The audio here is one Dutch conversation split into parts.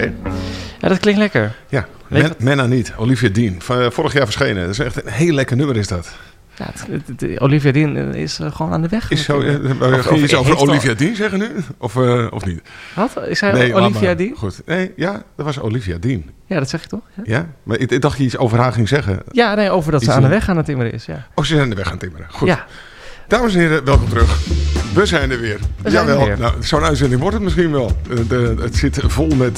Oké. Ja, dat klinkt lekker. Ja, Menna niet. Olivia Dean. Vorig jaar verschenen. Dat is echt een heel lekker nummer is dat. Ja, Olivia Dean is gewoon aan de weg. Ging je iets over Olivia Dean zeggen nu? Of niet? Wat? Is hij Olivia Dean? Goed. Nee, ja, dat was Olivia Dean. Ja, dat zeg je toch? Ja? Maar ik dacht je iets over haar ging zeggen. Ja, nee, over dat ze aan de weg aan het timmeren is. Ja. Oh, ze zijn aan de weg aan het timmeren. Goed. Ja. Dames en heren, welkom terug. We zijn er weer. Jawel. Nou, zo'n uitzending wordt het misschien wel. Het zit vol met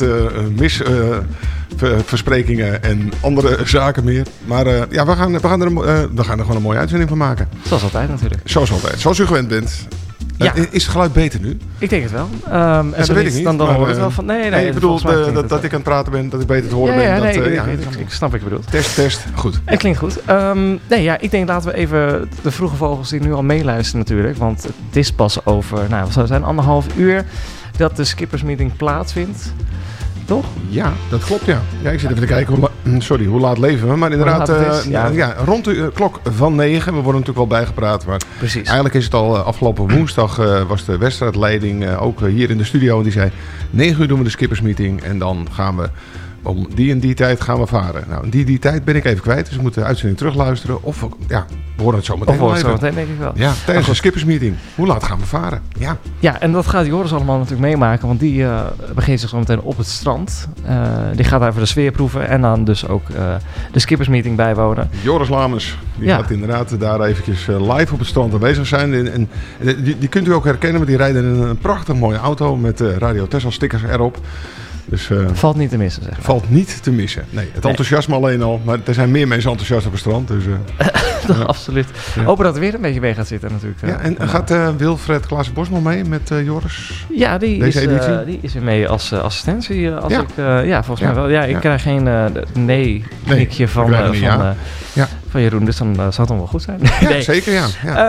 misversprekingen en andere zaken meer. Maar we gaan er gewoon een mooie uitzending van maken. Zoals altijd natuurlijk. Zoals altijd. Zoals u gewend bent. Ja. Is het geluid beter nu? Ik denk het wel. Dat weet ik niet. Dan hoor het wel van... Nee, ik bedoel dat ik aan het praten ben, dat ik beter te horen ben. Ik snap wat je bedoelt. Test. Goed. Het klinkt goed. Ik denk laten we even de vroege vogels die nu al meeluisteren natuurlijk. Want het is pas over, we zijn 1,5 uur dat de skippersmeeting plaatsvindt. Toch? Ja, dat klopt, ja. Ja, ik zit even te kijken hoe laat leven we. Maar inderdaad, rond de klok van 9. We worden natuurlijk wel bijgepraat. Maar precies. Eigenlijk is het al afgelopen woensdag was de wedstrijdleiding ook hier in de studio. En die zei, 9 uur doen we de skippersmeeting. En dan gaan we om die en die tijd gaan we varen. Nou, die tijd ben ik even kwijt. Dus we moeten de uitzending terugluisteren. Of we horen het zo meteen. Denk ik wel. Ja, tijdens de skippersmeeting. Hoe laat gaan we varen? Ja, en dat gaat Joris allemaal natuurlijk meemaken. Want die begeeft zich zo meteen op het strand. Die gaat daar even de sfeer proeven. En dan dus ook de skippersmeeting bijwonen. Joris Lamers. Die gaat inderdaad daar eventjes live op het strand aanwezig zijn. En die kunt u ook herkennen. Want die rijden in een prachtig mooie auto. Met Radio Texel stickers erop. Dus, valt niet te missen, zeg maar. Valt niet te missen. Nee, het enthousiasme alleen al. Maar er zijn meer mensen enthousiast op het strand. Dus, absoluut. Ja. Hopen dat er weer een beetje mee gaat zitten natuurlijk. Ja, en gaat Wilfred Klaassen-Bos nog mee met Joris? Ja, die is weer mee als assistentie. Volgens mij wel. Ja, ik krijg geen nee-knikje van Jeroen. Dus dan zou het dan wel goed zijn. Ja, zeker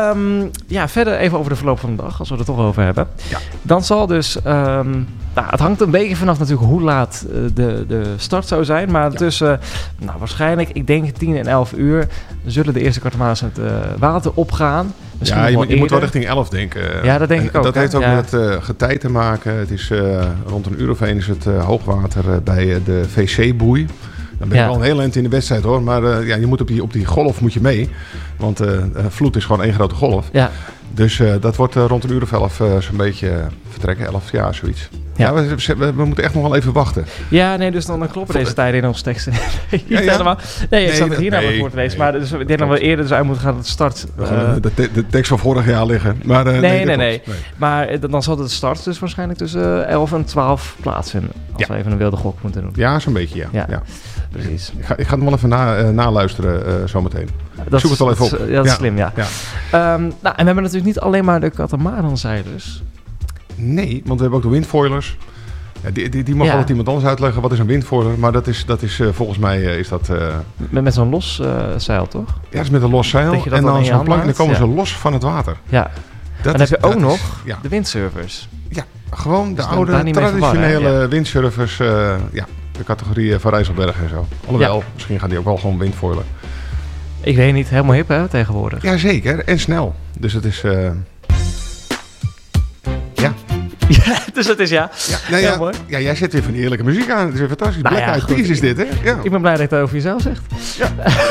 ja. Verder even over de verloop van de dag. Als we het er toch over hebben. Ja. Dan zal dus... het hangt een beetje vanaf natuurlijk hoe laat de start zou zijn. Maar tussen, waarschijnlijk, ik denk 10 en 11 uur... zullen de eerste katamaras het water opgaan. Ja, je moet wel richting 11 denken. Ja, dat denk ik ook. Dat heeft ook met getij te maken. Het is rond een uur of 1 is het hoogwater bij de VC-boei. Dan ben je wel een heel eind in de wedstrijd hoor. Maar je moet op die golf moet je mee. Want vloed is gewoon één grote golf. Ja. Dus dat wordt rond een uur of 11 zo'n beetje vertrekken. 11 jaar, zoiets. Ja, we moeten echt nog wel even wachten. Ja, nee, dus dan kloppen deze tijden in onze teksten. Helemaal. Nee, ik zat het hier namelijk voor te lezen. Maar dus, ik denk dat we eerder dus uit moeten gaan dat de start... de tekst van vorig jaar liggen. Maar, nee. Maar dan zal de start dus waarschijnlijk tussen 11 en 12 plaatsvinden. Als we even een wilde gok moeten doen. Ja, zo'n beetje, ja. Precies. Ik ga het wel even naluisteren zometeen. Zoek het al even op. Dat is slim, ja. En we hebben natuurlijk niet alleen maar de katamaranzeilers. Nee, want we hebben ook de windfoilers. Ja, die mag altijd iemand anders uitleggen. Wat is een windfoiler? Maar dat is volgens mij is dat... Met zo'n los zeil, toch? Ja, dat is met een los zeil. En dan zo'n plank en dan komen ze los van het water. Ja. En dan heb je ook nog de windsurfers. Ja, gewoon de oude traditionele windsurfers. De categorieën van Rijsselberg en zo. Alhoewel, misschien gaan die ook wel gewoon windfoilen. Ik weet niet, helemaal hip hè, tegenwoordig. Jazeker, en snel. Dus het is... Ja, dus het is mooi. Ja, jij zet weer van die eerlijke muziek aan. Het is weer fantastisch. Black Eyed Peas is dit, hè? Ja. Ik ben blij dat je het over jezelf zegt. Ja.